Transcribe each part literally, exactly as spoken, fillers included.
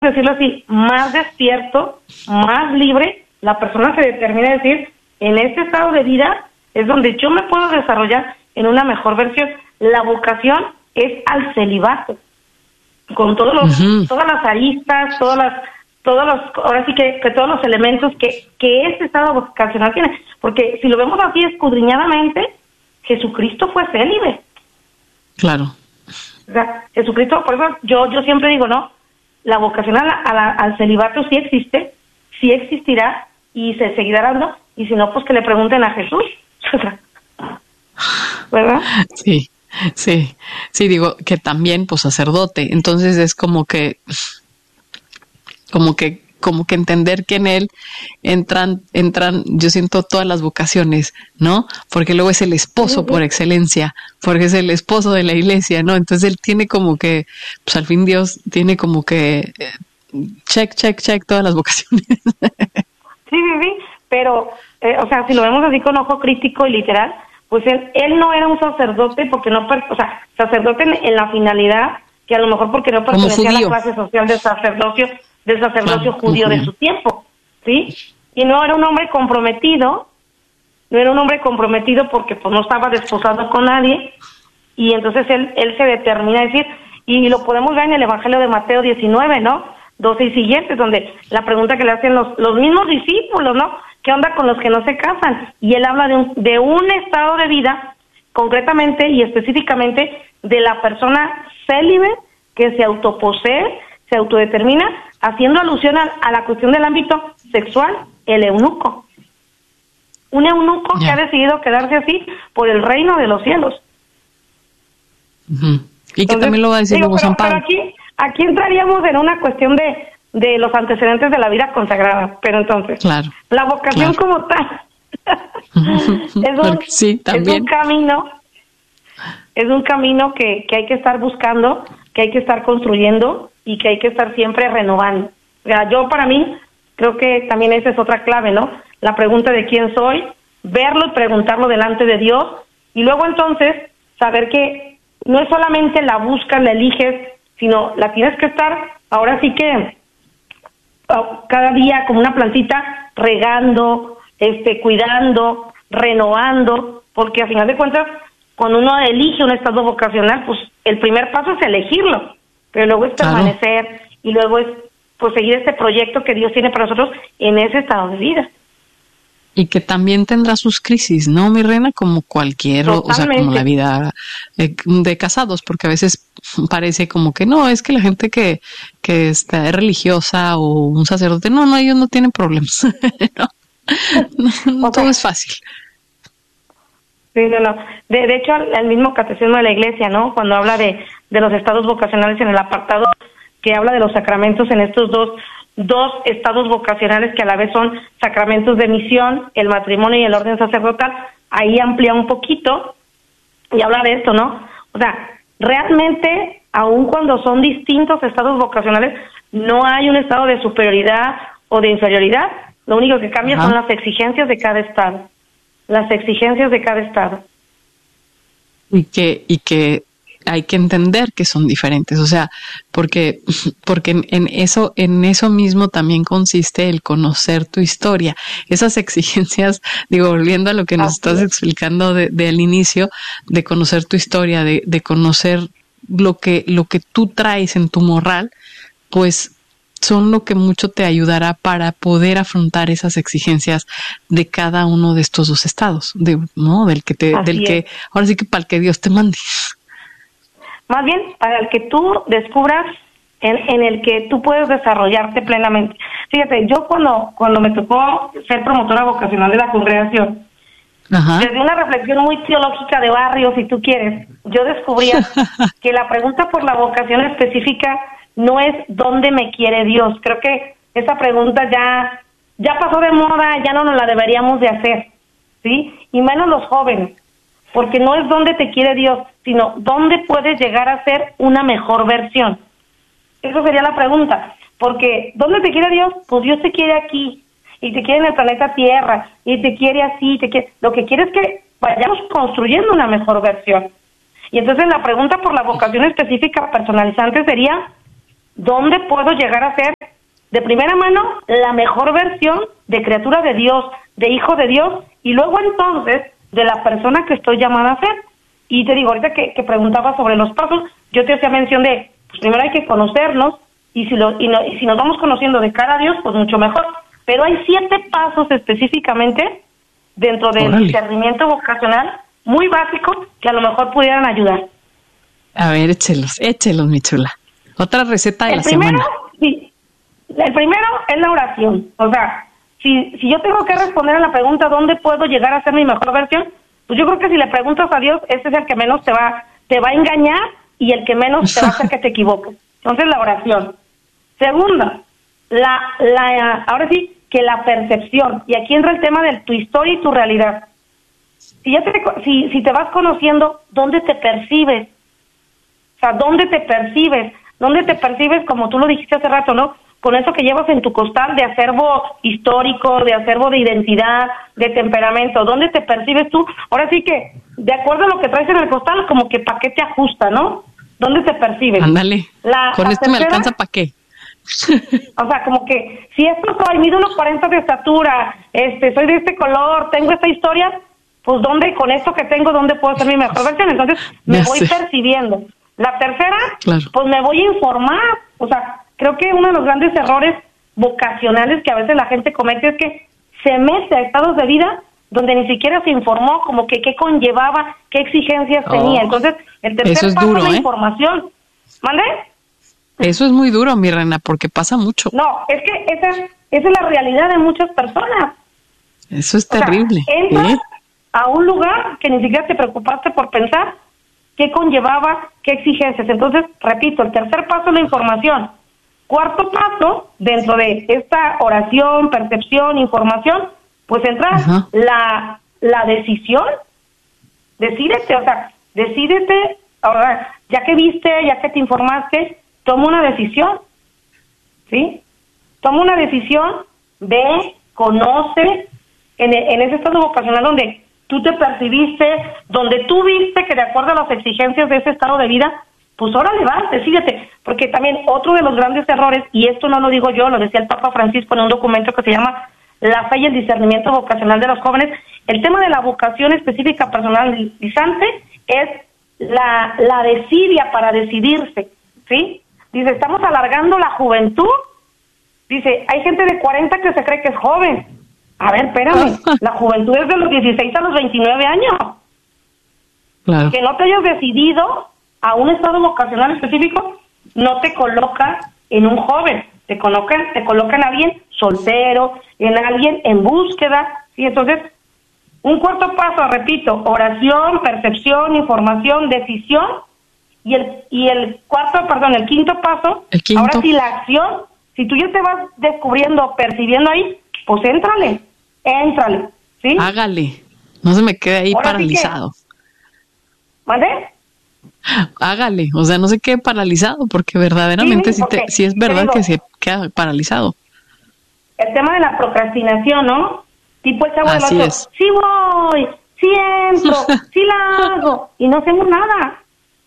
decirlo así, más despierto, más libre, la persona se determina a decir, en este estado de vida es donde yo me puedo desarrollar en una mejor versión. La vocación es al celibato, con todos los, uh-huh. todas las aristas, todas las, todos los, ahora sí que, que todos los elementos que, que este estado vocacional tiene, porque si lo vemos así escudriñadamente, Jesucristo fue célibe. Claro. O sea, Jesucristo, por eso yo, yo siempre digo, ¿no? La vocación a la, a la, al celibato sí existe, sí existirá y se seguirá dando, y si no, pues que le pregunten a Jesús. ¿Verdad? Sí, sí, sí, digo que también, pues, sacerdote, entonces es como que, como que, como que entender que en él entran, entran, yo siento todas las vocaciones, ¿no? Porque luego es el esposo uh-huh. por excelencia, porque es el esposo de la iglesia, ¿no? Entonces él tiene como que, pues al fin Dios tiene como que check, check, check todas las vocaciones. Sí, sí, sí, pero, eh, o sea, si lo vemos así con ojo crítico y literal, pues él, él no era un sacerdote porque no, o sea, sacerdote en, en la finalidad, que a lo mejor porque no pertenecía a la clase social del sacerdocio, del sacerdocio claro, judío de su tiempo, ¿sí? Y no era un hombre comprometido, no era un hombre comprometido porque pues no estaba desposado con nadie, y entonces él, él se determina a decir, y lo podemos ver en el Evangelio de Mateo diecinueve, ¿no? doce y siguientes, donde la pregunta que le hacen los, los mismos discípulos, ¿no? ¿Qué onda con los que no se casan? Y él habla de un, de un estado de vida, concretamente y específicamente, de la persona célibe que se autoposee, se autodetermina, haciendo alusión a, a la cuestión del ámbito sexual, el eunuco. Un eunuco yeah. que ha decidido quedarse así por el reino de los cielos. Uh-huh. Y Entonces, que también lo va a decir digo, como pero, San Pablo. Pero aquí, aquí entraríamos en una cuestión de, de los antecedentes de la vida consagrada, pero entonces, claro, la vocación claro. como tal es, un, sí, es un camino, es un camino que, que hay que estar buscando, que hay que estar construyendo y que hay que estar siempre renovando. O sea, yo para mí creo que también esa es otra clave, ¿no? La pregunta de quién soy, verlo y preguntarlo delante de Dios, y luego entonces saber que no es solamente la buscas, la eliges, sino la tienes que estar, ahora sí que cada día como una plantita, regando, este, cuidando, renovando, porque a final de cuentas, cuando uno elige un estado vocacional, pues el primer paso es elegirlo, pero luego es permanecer, claro. y luego es pues seguir este proyecto que Dios tiene para nosotros en ese estado de vida. Y que también tendrá sus crisis, ¿no, mi reina? Como cualquier, Totalmente. o sea, como la vida de, de casados, porque a veces parece como que no, es que la gente que, que está religiosa o un sacerdote, no, no, ellos no tienen problemas. no, no, no todo es fácil. Sí, no, no. De, de hecho, el mismo catecismo de la Iglesia, ¿no? Cuando habla de, de los estados vocacionales en el apartado que habla de los sacramentos en estos dos dos estados vocacionales que a la vez son sacramentos de misión, el matrimonio y el orden sacerdotal, ahí amplía un poquito y habla de esto, ¿no? O sea, realmente, aun cuando son distintos estados vocacionales, no hay un estado de superioridad o de inferioridad, lo único que cambia Ajá. son las exigencias de cada estado, las exigencias de cada estado. Y que, y que hay que entender que son diferentes, o sea, porque porque en, en eso en eso mismo también consiste el conocer tu historia. Esas exigencias, digo, volviendo a lo que nos Así estás es. explicando de, de al inicio, de conocer tu historia, de, de conocer lo que lo que tú traes en tu morral, pues son lo que mucho te ayudará para poder afrontar esas exigencias de cada uno de estos dos estados, de, ¿no? Del que te, Así del es. que, ahora sí que para el que Dios te mande. Más bien, para el que tú descubras en, en el que tú puedes desarrollarte plenamente. Fíjate, yo cuando cuando me tocó ser promotora vocacional de la congregación, Ajá. desde una reflexión muy teológica de barrio, si tú quieres, yo descubría que la pregunta por la vocación específica no es ¿dónde me quiere Dios? Creo que esa pregunta ya ya pasó de moda, ya no nos la deberíamos de hacer, ¿sí? Y menos los jóvenes. Porque no es dónde te quiere Dios, sino dónde puedes llegar a ser una mejor versión. Eso sería la pregunta. Porque ¿dónde te quiere Dios? Pues Dios te quiere aquí, y te quiere en el planeta Tierra, y te quiere así, te quiere... Lo que quiere es que vayamos construyendo una mejor versión. Y entonces la pregunta por la vocación específica personalizante sería, ¿dónde puedo llegar a ser de primera mano la mejor versión de criatura de Dios, de hijo de Dios, y luego entonces de la persona que estoy llamada a ser? Y te digo, ahorita que, que preguntaba sobre los pasos, yo te hacía mención de, pues primero hay que conocernos, y si, lo, y, no, y si nos vamos conociendo de cara a Dios, pues mucho mejor. Pero hay siete pasos específicamente dentro del Órale. discernimiento vocacional, muy básicos, que a lo mejor pudieran ayudar. A ver, échelos, échelos, mi chula. Otra receta de El la primero, semana. sí, el primero es la oración. O sea, si, si yo tengo que responder a la pregunta ¿dónde puedo llegar a ser mi mejor versión? Pues yo creo que si le preguntas a Dios, ese es el que menos te va, te va a engañar y el que menos te va a hacer que te equivoques. Entonces, la oración. Segunda, la, la, ahora sí, que la percepción. Y aquí entra el tema de tu historia y tu realidad. Si, ya te, si, si te vas conociendo, ¿dónde te percibes? O sea, ¿dónde te percibes? ¿Dónde te percibes, como tú lo dijiste hace rato, ¿no? Con eso que llevas en tu costal de acervo histórico, de acervo de identidad, de temperamento. ¿Dónde te percibes tú? Ahora sí que, de acuerdo a lo que traes en el costal, como que para qué te ajusta, ¿no? ¿Dónde te percibes? Ándale. La, Con la esto me tercera, alcanza para qué. o sea, como que, si esto soy, mido unos cuarenta de estatura, este, soy de este color, tengo esta historia, pues ¿dónde, con esto que tengo, dónde puedo ser mi mejor versión? Entonces, me Ya voy sé. percibiendo. La tercera, Claro. pues me voy a informar. O sea, creo que uno de los grandes errores vocacionales que a veces la gente comete es que se mete a estados de vida donde ni siquiera se informó como que qué conllevaba, qué exigencias Oh, tenía. Entonces, el tercer eso es paso duro, es la ¿eh? información. ¿Mande? Eso es muy duro, mi reina, porque pasa mucho. No, es que esa, esa es la realidad de muchas personas. Eso es O sea, terrible. entras ¿eh? a un lugar que ni siquiera te preocupaste por pensar qué conllevaba, qué exigencias. Entonces, repito, el tercer paso es la información. Cuarto paso, dentro de esta oración, percepción, información, pues entra Ajá. la, la decisión. Decídete, o sea, decídete, ahora, ya que viste, ya que te informaste, toma una decisión, ¿sí? Toma una decisión, ve, conoce, en, e- en ese estado vocacional donde tú te percibiste, donde tú viste que de acuerdo a las exigencias de ese estado de vida, pues órale, vas, decídete, porque también otro de los grandes errores, y esto no lo digo yo, lo decía el Papa Francisco en un documento que se llama La fe y el discernimiento vocacional de los jóvenes, el tema de la vocación específica personalizante es la, la desidia para decidirse, ¿sí? Dice, estamos alargando la juventud. Dice, hay gente de cuarenta que se cree que es joven. A ver, espérame, la juventud es de los dieciséis a los veintinueve años. Claro. Que no te hayas decidido a un estado vocacional específico no te coloca en un joven, te coloca, te coloca en alguien soltero, en alguien en búsqueda, ¿sí? Entonces, un cuarto paso, repito, oración, percepción, información, decisión, y el y el cuarto, perdón, el quinto paso, El quinto. ahora sí la acción. Si tú ya te vas descubriendo, percibiendo ahí, pues éntrale, éntrale, ¿sí? Hágale. No se me quede ahí Ahora sí paralizado. ¿Mande? Hágale. O sea, no se quede paralizado, porque verdaderamente Sí, sí, te, porque, sí es te verdad digo, que se queda paralizado. El tema de la procrastinación, ¿no? Tipo el chavo del Así ocho, es. sí voy, sí entro, sí la hago, y no hacemos nada.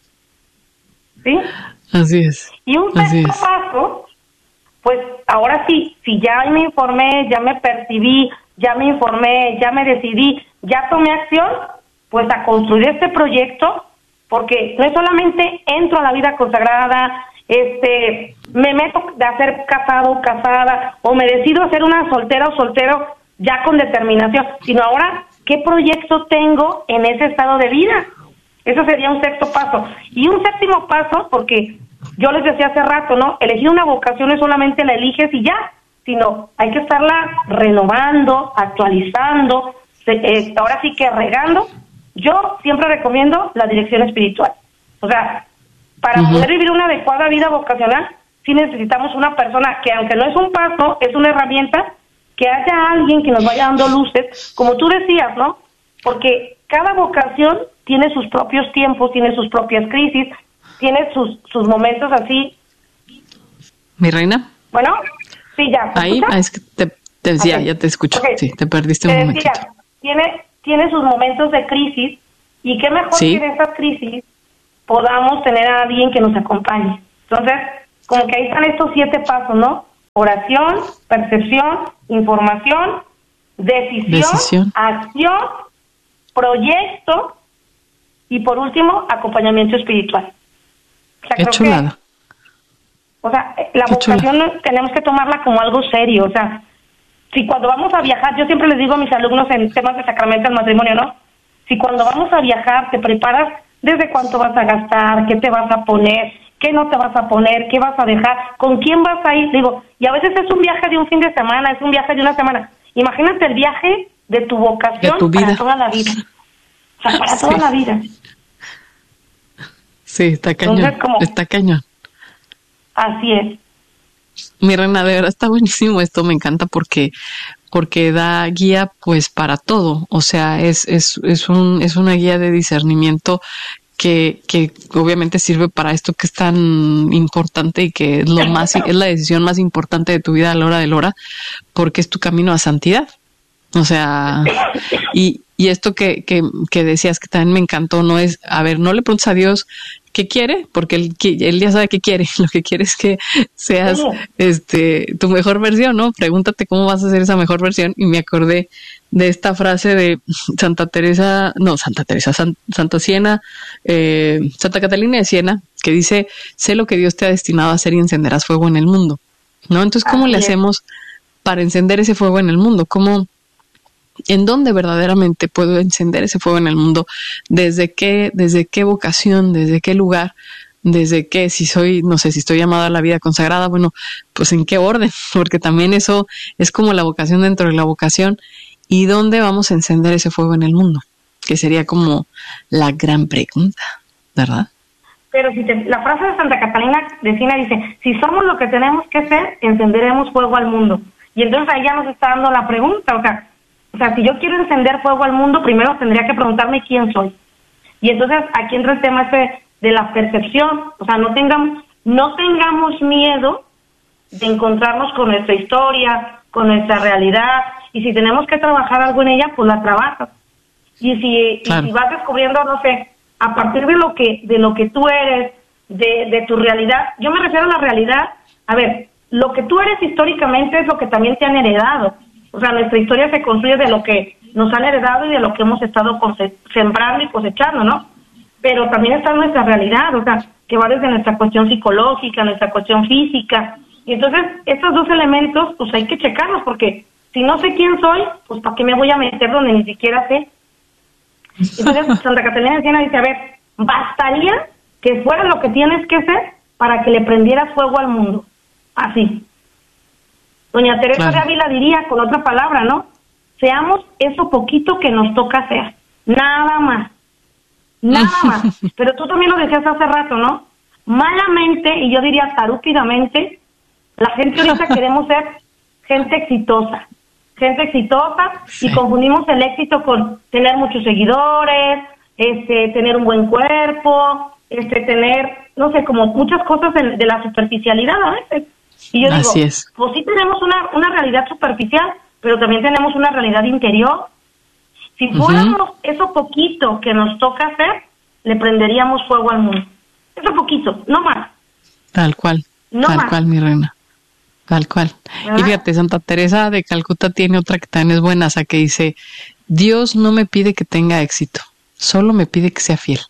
¿Sí? Así es. Y un Así sexto es. paso, pues ahora sí, si ya me informé, ya me percibí, ya me informé, ya me decidí, ya tomé acción, pues a construir este proyecto, porque no es solamente entro a la vida consagrada, este, me meto de hacer casado o casada, o me decido hacer una soltera o soltero ya con determinación, sino ahora, ¿qué proyecto tengo en ese estado de vida? Eso sería un sexto paso. Y un séptimo paso, porque yo les decía hace rato, ¿no? Elegir una vocación no es solamente la eliges y ya, sino hay que estarla renovando, actualizando, se, eh, ahora sí que regando. Yo siempre recomiendo la dirección espiritual. O sea, para Ujú. poder vivir una adecuada vida vocacional, sí necesitamos una persona que, aunque no es un paso, es una herramienta, que haya alguien que nos vaya dando luces, como tú decías, ¿no? Porque cada vocación tiene sus propios tiempos, tiene sus propias crisis, tiene sus, sus momentos así. ¿Mi reina? Bueno, sí, ya. ¿me Ahí, escuchas? ah, es que te, te decía, Ok. ya te escucho. Ok. Sí, te perdiste Te un momentito. decía, tiene, tiene sus momentos de crisis, y qué mejor Sí. que en esas crisis podamos tener a alguien que nos acompañe. Entonces, como que ahí están estos siete pasos, ¿no? Oración, percepción, información, decisión, decisión, acción, proyecto y por último, acompañamiento espiritual. O sea, qué creo chulada. que, o sea, la Qué vocación chula. tenemos que tomarla como algo serio. O sea, si cuando vamos a viajar, yo siempre les digo a mis alumnos en temas de sacramento del matrimonio, ¿no? Si cuando vamos a viajar te preparas desde cuánto vas a gastar, qué te vas a poner, qué no te vas a poner, qué vas a dejar, con quién vas a ir. Digo, y a veces es un viaje de un fin de semana, es un viaje de una semana. Imagínate el viaje de tu vocación de tu vida. para toda la vida. O sea, para sí. toda la vida. Sí, está cañón, Entonces, como, está cañón. Así es. Mi reina, de verdad está buenísimo esto, me encanta porque porque da guía pues para todo, o sea, es es es un es una guía de discernimiento que que obviamente sirve para esto que es tan importante y que es lo más es la decisión más importante de tu vida a la hora de la hora, porque es tu camino a santidad. O sea, y y esto que que que decías que también me encantó, no es, a ver, no le preguntes a Dios qué quiere, porque él, él ya sabe qué quiere, lo que quiere es que seas este tu mejor versión, ¿no? Pregúntate cómo vas a hacer esa mejor versión. Y me acordé de esta frase de Santa Teresa, no, Santa Teresa, San, Santa Siena, eh, Santa Catalina de Siena, que dice, sé lo que Dios te ha destinado a hacer y encenderás fuego en el mundo, ¿no? Entonces, ¿cómo Así le es. hacemos para encender ese fuego en el mundo? ¿Cómo en dónde verdaderamente puedo encender ese fuego en el mundo? ¿Desde qué, desde qué vocación, desde qué lugar, desde qué, si soy, no sé, si estoy llamada a la vida consagrada, bueno, pues en qué orden, porque también eso es como la vocación dentro de la vocación. ¿Y dónde vamos a encender ese fuego en el mundo? Que sería como la gran pregunta, ¿verdad? Pero si te, la frase de Santa Catalina de Siena dice, si somos lo que tenemos que ser, encenderemos fuego al mundo. Y entonces ahí ya nos está dando la pregunta, o sea, O sea, si yo quiero encender fuego al mundo, primero tendría que preguntarme quién soy. Y entonces aquí entra el tema ese de la percepción. O sea, no tengamos, no tengamos miedo de encontrarnos con nuestra historia, con nuestra realidad. Y si tenemos que trabajar algo en ella, pues la trabajas. Y si, claro. y si vas descubriendo, no sé, a partir de lo que de lo que tú eres, de, de tu realidad. Yo me refiero a la realidad. A ver, lo que tú eres históricamente es lo que también te han heredado. O sea, nuestra historia se construye de lo que nos han heredado y de lo que hemos estado cose- sembrando y cosechando, ¿no? Pero también está nuestra realidad, o sea, que va desde nuestra cuestión psicológica, nuestra cuestión física. Y entonces, estos dos elementos, pues hay que checarlos, porque si no sé quién soy, pues ¿para qué me voy a meter donde ni siquiera sé? Entonces, Santa Catalina de Siena dice, a ver, bastaría que fuera lo que tienes que ser para que le prendieras fuego al mundo. Así. Doña Teresa claro. de Ávila diría, con otra palabra, ¿no? Seamos eso poquito que nos toca hacer. Nada más. Nada más. Pero tú también lo decías hace rato, ¿no? Malamente, y yo diría tarúpidamente, la gente ahorita queremos ser gente exitosa. Gente exitosa sí. y confundimos el éxito con tener muchos seguidores, este, tener un buen cuerpo, este, tener, no sé, como muchas cosas de, de la superficialidad a veces. Y yo Así digo, es. pues sí tenemos una, una realidad superficial, pero también tenemos una realidad interior. Si fuéramos uh-huh. eso poquito que nos toca hacer, le prenderíamos fuego al mundo. Eso poquito, no más. Tal cual, no tal más. cual, mi reina. Tal cual. ¿Verdad? Y fíjate, Santa Teresa de Calcuta tiene otra que también es buena, o sea, que dice, Dios no me pide que tenga éxito, solo me pide que sea fiel.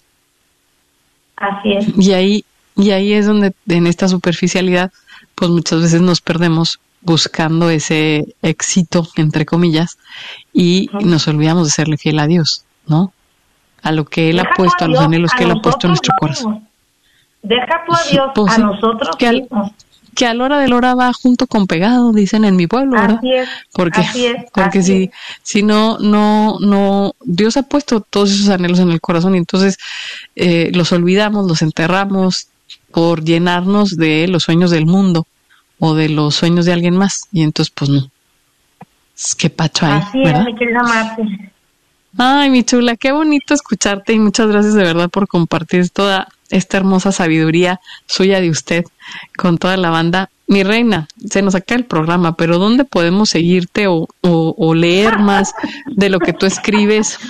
Así es. Y ahí, y ahí es donde, en esta superficialidad, pues muchas veces nos perdemos buscando ese éxito, entre comillas, y uh-huh. nos olvidamos de serle fiel a Dios, ¿no? A lo que Él Deja ha puesto, a, Dios, a los anhelos que Él ha puesto en nuestro corazón. Deja tú a Dios, pues, a sí, nosotros que al, que a la hora de la hora va junto con pegado, dicen en mi pueblo, ¿verdad? Así es, porque así es, porque así si, es. si no, no, no, Dios ha puesto todos esos anhelos en el corazón y entonces eh, los olvidamos, los enterramos por llenarnos de los sueños del mundo o de los sueños de alguien más y entonces pues no. Es que pacho hay, Así ¿verdad? es, mi querida Marta. Ay, mi chula, qué bonito escucharte y muchas gracias de verdad por compartir toda esta hermosa sabiduría suya de usted con toda la banda. Mi reina, se nos acaba el programa, pero ¿dónde podemos seguirte o, o, o leer más de lo que tú escribes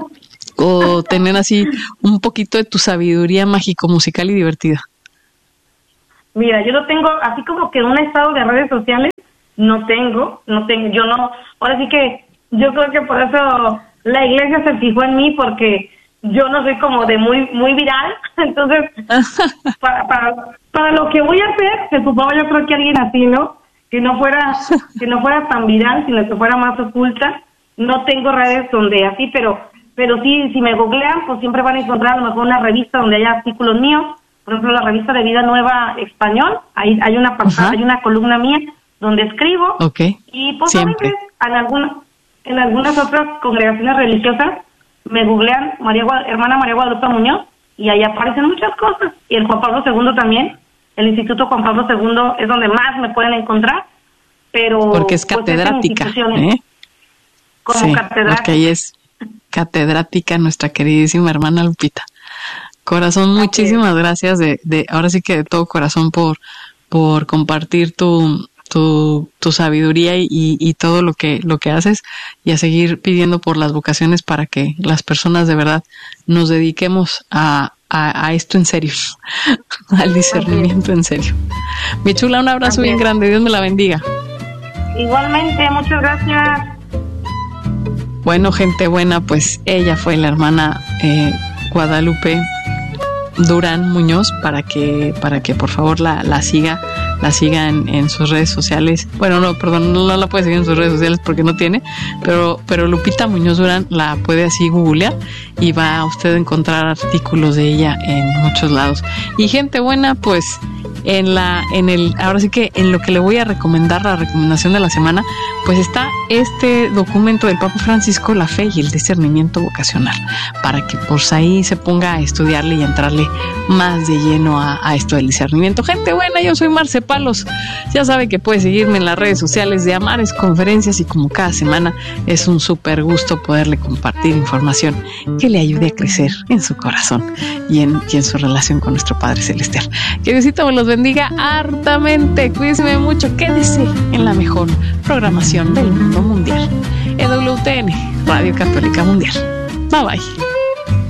o tener así un poquito de tu sabiduría mágico, musical y divertida? Mira, yo no tengo, así como que un estado de redes sociales, no tengo, no tengo, yo no, ahora sí que yo creo que por eso la iglesia se fijó en mí, porque yo no soy como de muy muy viral, entonces para, para para lo que voy a hacer, se ocupaba yo creo que alguien así, ¿no? Que no fuera que no fuera tan viral, sino que fuera más oculta. No tengo redes donde así, pero pero sí, si me googlean, pues siempre van a encontrar a lo mejor una revista donde haya artículos míos. Por ejemplo, la revista de Vida Nueva Español, ahí hay una pasada, hay una columna mía donde escribo. Okay. Y pues a veces en algunas en algunas otras congregaciones religiosas me googlean María hermana María Guadalupe Muñoz y ahí aparecen muchas cosas. Y el Juan Pablo segundo también, el Instituto Juan Pablo segundo es donde más me pueden encontrar, pero porque es catedrática, pues es ¿eh? Como sí, catedrática. Porque ahí es catedrática nuestra queridísima hermana Lupita. Corazón, muchísimas gracias de, de ahora sí que de todo corazón por por compartir tu tu tu sabiduría y, y todo lo que lo que haces, y a seguir pidiendo por las vocaciones para que las personas de verdad nos dediquemos a a, a esto en serio, al discernimiento en serio. Mi chula, un abrazo bien grande, Dios me la bendiga. Igualmente, muchas gracias. Bueno, gente buena, pues ella fue la hermana eh, Guadalupe Durán Muñoz, para que para que por favor la, la siga la siga en, en sus redes sociales. Bueno, no, perdón, no, no la puede seguir en sus redes sociales porque no tiene, pero pero Lupita Muñoz Durán la puede así googlear y va a usted a encontrar artículos de ella en muchos lados. Y gente buena, pues en la en el ahora sí que en lo que le voy a recomendar, la recomendación de la semana, pues está este documento del Papa Francisco, La fe y el discernimiento vocacional, para que pues ahí se ponga a estudiarle y a entrarle más de lleno a, a esto del discernimiento. Gente buena, yo soy Marce Palos, ya sabe que puede seguirme en las redes sociales de Amares Conferencias, y como cada semana es un súper gusto poderle compartir información que le ayude a crecer en su corazón y en, y en su relación con nuestro Padre Celestial. Que Diosito me los bendiga hartamente, cuídense mucho, quédese en la mejor programación del mundo mundial, E W T N, Radio Católica Mundial. Bye bye.